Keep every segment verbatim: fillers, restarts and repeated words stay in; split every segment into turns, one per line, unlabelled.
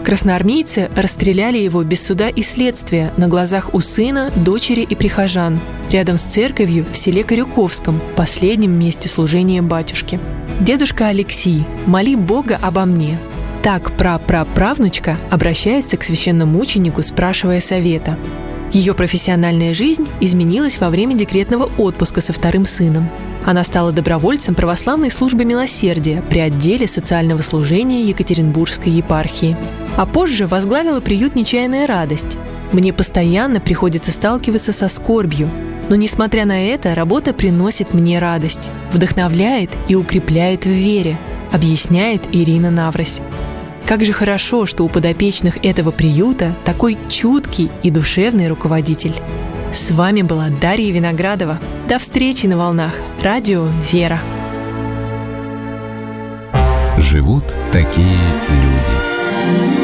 Красноармейцы расстреляли его без суда и следствия на глазах у сына, дочери и прихожан, рядом с церковью в селе Корюковском, последнем месте служения батюшки. «Дедушка Алексий, моли Бога обо мне». Так прапраправнучка обращается к священномученику, спрашивая совета. Ее профессиональная жизнь изменилась во время декретного отпуска со вторым сыном. Она стала добровольцем православной службы милосердия при отделе социального служения Екатеринбургской епархии. А позже возглавила приют «Нечаянная радость». «Мне постоянно приходится сталкиваться со скорбью, но, несмотря на это, работа приносит мне радость, вдохновляет и укрепляет в вере», объясняет Ирина Наврось. Как же хорошо, что у подопечных этого приюта такой чуткий и душевный руководитель. С вами была Дарья Виноградова. До встречи на волнах радио «Вера».
Живут такие люди.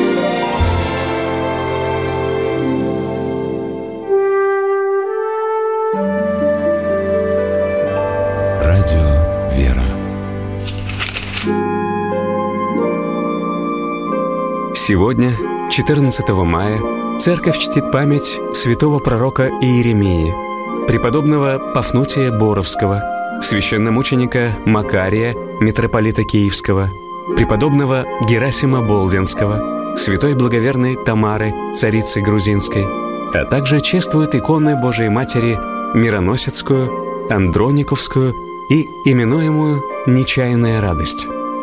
Радио «Вера».
Сегодня, четырнадцатого мая, Церковь чтит память святого пророка Иеремии, преподобного Пафнутия Боровского, священномученика Макария, митрополита Киевского, преподобного Герасима Болдинского, святой благоверной Тамары, царицы грузинской, а также чествует иконы Божией Матери Мироносецкую, Андрониковскую и именуемую «Нечаянная радость».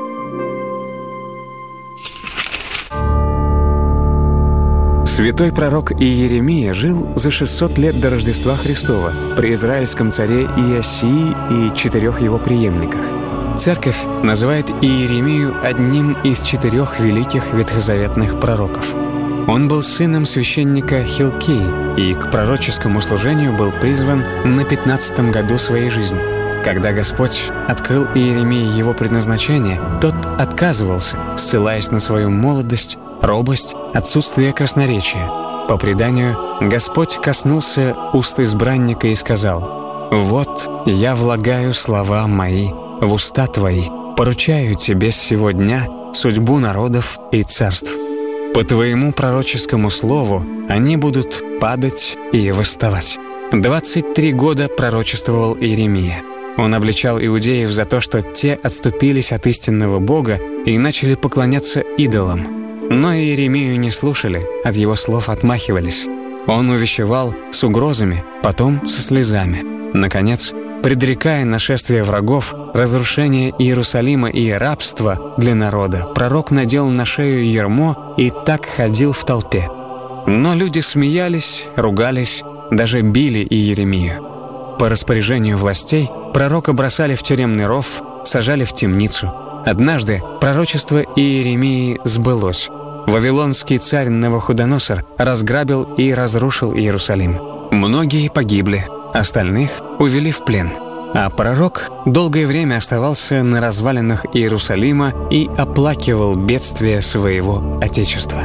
Святой пророк Иеремия жил за шестьсот лет до Рождества Христова при израильском царе Иосии и четырех его преемниках. Церковь называет Иеремию одним из четырех великих ветхозаветных пророков. Он был сыном священника Хилкии и к пророческому служению был призван на пятнадцатом году своей жизни. Когда Господь открыл Иеремии его предназначение, тот отказывался, ссылаясь на свою молодость, робость, отсутствие красноречия. По преданию, Господь коснулся уст избранника и сказал: «Вот я влагаю слова мои в уста твои, поручаю тебе с сего дня судьбу народов и царств. По твоему пророческому слову они будут падать и восставать». Двадцать три года пророчествовал Иеремия. Он обличал иудеев за то, что те отступились от истинного Бога и начали поклоняться идолам. Но Иеремию не слушали, от его слов отмахивались. Он увещевал с угрозами, потом со слезами. Наконец, предрекая нашествие врагов, разрушение Иерусалима и рабство для народа, пророк надел на шею ярмо и так ходил в толпе. Но люди смеялись, ругались, даже били Иеремию. По распоряжению властей пророка бросали в тюремный ров, сажали в темницу. Однажды пророчество Иеремии сбылось. Вавилонский царь Навуходоносор разграбил и разрушил Иерусалим. Многие погибли, остальных увели в плен. А пророк долгое время оставался на развалинах Иерусалима и оплакивал бедствия своего отечества.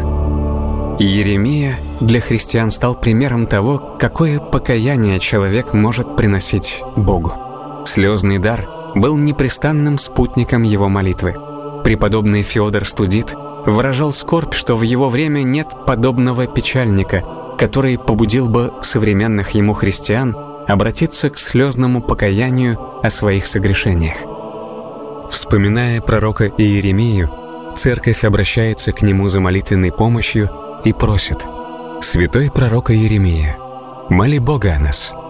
Иеремия для христиан стал примером того, какое покаяние человек может приносить Богу. Слезный дар был непрестанным спутником его молитвы. Преподобный Феодор Студит выражал скорбь, что в его время нет подобного печальника, который побудил бы современных ему христиан обратиться к слезному покаянию о своих согрешениях. Вспоминая пророка Иеремию, церковь обращается к нему за молитвенной помощью и просит: «Святой пророк Иеремия, моли Бога о нас».